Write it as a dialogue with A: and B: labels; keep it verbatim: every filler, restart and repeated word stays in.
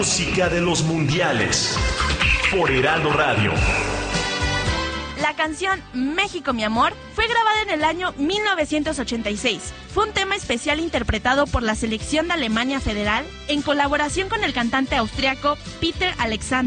A: música de los mundiales. Por Heraldo Radio.
B: La canción México, mi amor fue grabada en el año mil novecientos ochenta y seis. Fue un tema especial interpretado por la selección de Alemania Federal en colaboración con el cantante austriaco Peter Alexander.